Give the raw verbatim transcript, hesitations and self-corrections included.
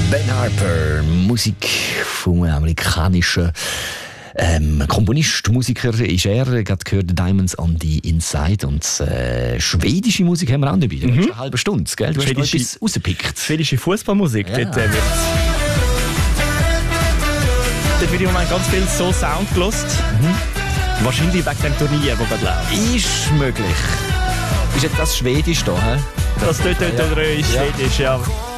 Ben Harper, Musik vom amerikanischen ähm, Komponist, Musiker ist er. Gerade gehört Diamonds on the Inside. Und äh, schwedische Musik haben wir auch dabei. Mhm. Eine halbe Stunde, gell? Du hast noch etwas rausgepickt. Schwedische Fußballmusik. Ja. Dort, äh, wird dort wird im Moment ganz viel so Sound gelost. Mhm. Wahrscheinlich wegen dem Turnier, das gerade läuft. Ist möglich. Ist jetzt das Schwedisch da? He? Das dort, dort, dort, ja. ist Schwedisch, ja.